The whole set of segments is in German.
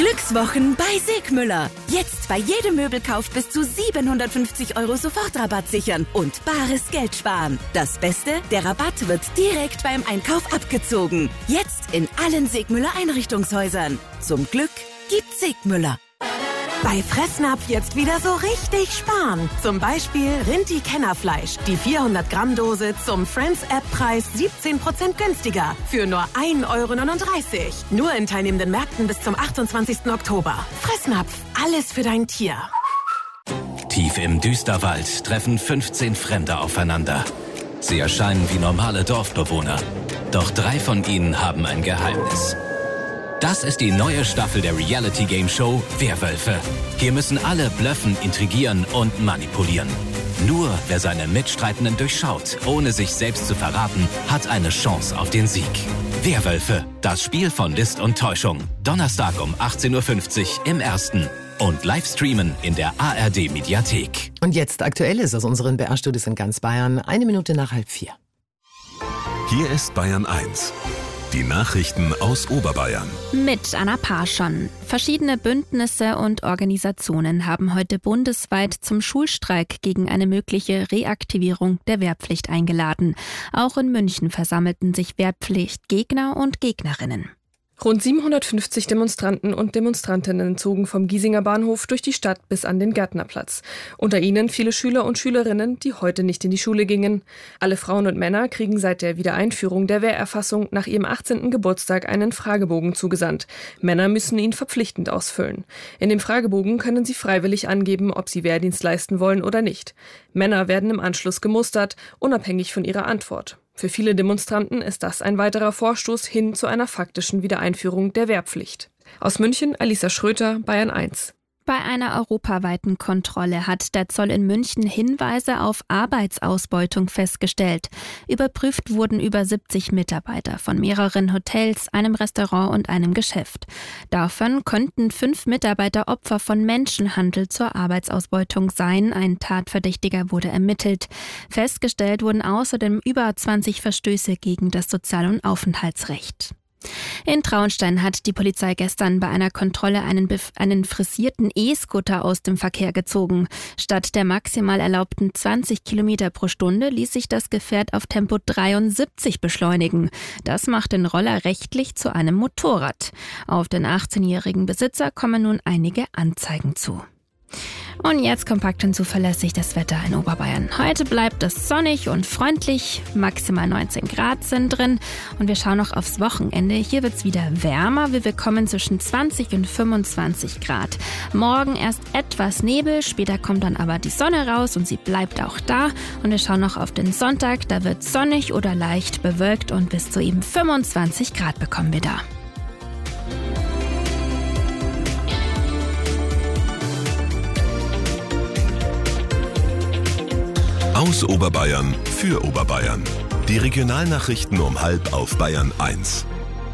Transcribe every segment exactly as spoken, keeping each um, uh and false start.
Glückswochen bei Segmüller. Jetzt bei jedem Möbelkauf bis zu siebenhundertfünfzig Euro Sofortrabatt sichern und bares Geld sparen. Das Beste, der Rabatt wird direkt beim Einkauf abgezogen. Jetzt in allen Segmüller Einrichtungshäusern. Zum Glück gibt's Segmüller. Bei Fressnapf jetzt wieder so richtig sparen. Zum Beispiel Rinti-Kennerfleisch. Die vierhundert Gramm Dose zum Friends-App-Preis siebzehn Prozent günstiger. Für nur ein Euro neununddreißig. Nur in teilnehmenden Märkten bis zum achtundzwanzigsten Oktober. Fressnapf. Alles für dein Tier. Tief im Düsterwald treffen fünfzehn Fremde aufeinander. Sie erscheinen wie normale Dorfbewohner. Doch drei von ihnen haben ein Geheimnis. Das ist die neue Staffel der Reality-Game-Show Werwölfe. Hier müssen alle blöffen, intrigieren und manipulieren. Nur wer seine Mitstreitenden durchschaut, ohne sich selbst zu verraten, hat eine Chance auf den Sieg. Werwölfe, das Spiel von List und Täuschung. Donnerstag um achtzehn Uhr fünfzig im Ersten. Und Livestreamen in der A R D-Mediathek. Und jetzt Aktuelles aus unseren B R-Studios in ganz Bayern. Eine Minute nach halb vier. Hier ist Bayern eins. Die Nachrichten aus Oberbayern. Mit Anna Parschon. Verschiedene Bündnisse und Organisationen haben heute bundesweit zum Schulstreik gegen eine mögliche Reaktivierung der Wehrpflicht eingeladen. Auch in München versammelten sich Wehrpflichtgegner und Gegnerinnen. Rund siebenhundertfünfzig Demonstranten und Demonstrantinnen zogen vom Giesinger Bahnhof durch die Stadt bis an den Gärtnerplatz. Unter ihnen viele Schüler und Schülerinnen, die heute nicht in die Schule gingen. Alle Frauen und Männer kriegen seit der Wiedereinführung der Wehrerfassung nach ihrem achtzehnten Geburtstag einen Fragebogen zugesandt. Männer müssen ihn verpflichtend ausfüllen. In dem Fragebogen können sie freiwillig angeben, ob sie Wehrdienst leisten wollen oder nicht. Männer werden im Anschluss gemustert, unabhängig von ihrer Antwort. Für viele Demonstranten ist das ein weiterer Vorstoß hin zu einer faktischen Wiedereinführung der Wehrpflicht. Aus München, Alisa Schröter, Bayern eins. Bei einer europaweiten Kontrolle hat der Zoll in München Hinweise auf Arbeitsausbeutung festgestellt. Überprüft wurden über siebzig Mitarbeiter von mehreren Hotels, einem Restaurant und einem Geschäft. Davon könnten fünf Mitarbeiter Opfer von Menschenhandel zur Arbeitsausbeutung sein. Ein Tatverdächtiger wurde ermittelt. Festgestellt wurden außerdem über zwanzig Verstöße gegen das Sozial- und Aufenthaltsrecht. In Traunstein hat die Polizei gestern bei einer Kontrolle einen, bef- einen frisierten E-Scooter aus dem Verkehr gezogen. Statt der maximal erlaubten zwanzig Kilometer pro Stunde ließ sich das Gefährt auf Tempo dreiundsiebzig beschleunigen. Das macht den Roller rechtlich zu einem Motorrad. Auf den achtzehnjährigen Besitzer kommen nun einige Anzeigen zu. Und jetzt kompakt und zuverlässig das Wetter in Oberbayern. Heute bleibt es sonnig und freundlich, maximal neunzehn Grad sind drin. Und wir schauen noch aufs Wochenende. Hier wird es wieder wärmer. Wir bekommen zwischen zwanzig und fünfundzwanzig Grad. Morgen erst etwas Nebel, später kommt dann aber die Sonne raus und sie bleibt auch da. Und wir schauen noch auf den Sonntag. Da wird sonnig oder leicht bewölkt und bis zu eben fünfundzwanzig Grad bekommen wir da. Aus Oberbayern für Oberbayern. Die Regionalnachrichten um halb auf Bayern eins.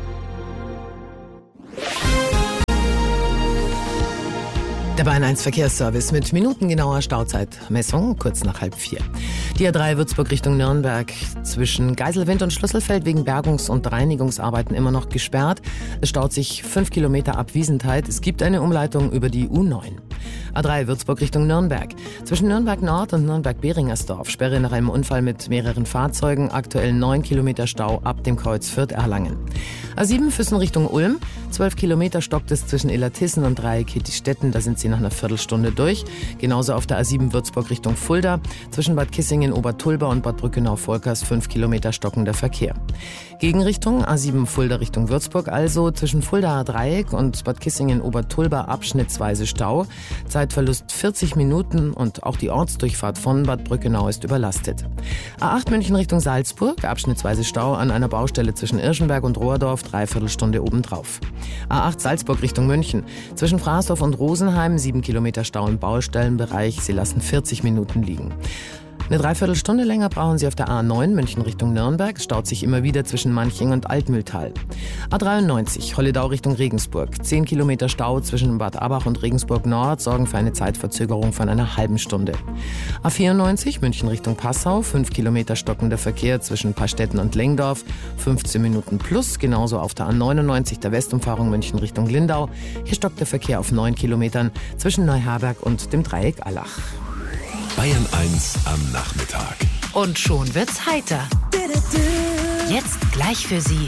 Der Bayern eins Verkehrsservice mit minutengenauer Stauzeitmessung, kurz nach halb vier. Die A drei Würzburg Richtung Nürnberg zwischen Geiselwind und Schlüsselfeld wegen Bergungs- und Reinigungsarbeiten immer noch gesperrt. Es staut sich fünf Kilometer ab Wiesenthal. Es gibt eine Umleitung über die U neun. A drei Würzburg Richtung Nürnberg. Zwischen Nürnberg Nord und Nürnberg-Beringersdorf. Sperre nach einem Unfall mit mehreren Fahrzeugen. Aktuell neun Kilometer Stau ab dem Kreuz Fürth-Erlangen. A sieben Füssen Richtung Ulm. zwölf Kilometer stockt es zwischen Illertissen und Dreieck-Hittistetten. Da sind sie nach einer Viertelstunde durch. Genauso auf der A sieben Würzburg Richtung Fulda. Zwischen Bad Kissingen, Obertulba und Bad Brückenau-Volkers fünf Kilometer stockender Verkehr. Gegenrichtung A sieben Fulda Richtung Würzburg, also zwischen Fuldaer Dreieck und Bad Kissingen, Obertulba abschnittsweise Stau. Zeitverlust vierzig Minuten und auch die Ortsdurchfahrt von Bad Brückenau ist überlastet. A acht München Richtung Salzburg, abschnittsweise Stau an einer Baustelle zwischen Irschenberg und Rohrdorf, Dreiviertelstunde obendrauf. A acht Salzburg Richtung München, zwischen Fraßdorf und Rosenheim, sieben Kilometer Stau im Baustellenbereich, sie lassen vierzig Minuten liegen. Eine Dreiviertelstunde länger brauchen Sie auf der A neun München Richtung Nürnberg. Es staut sich immer wieder zwischen Manching und Altmühltal. A dreiundneunzig Holledau Richtung Regensburg. Zehn Kilometer Stau zwischen Bad Abach und Regensburg Nord sorgen für eine Zeitverzögerung von einer halben Stunde. A vierundneunzig München Richtung Passau. Fünf Kilometer stockender Verkehr zwischen Pastetten und Lengdorf. fünfzehn Minuten plus. Genauso auf der A neunundneunzig der Westumfahrung München Richtung Lindau. Hier stockt der Verkehr auf neun Kilometern zwischen Neuharberg und dem Dreieck Allach. Bayern eins am Nachmittag. Und schon wird's heiter. Jetzt gleich für Sie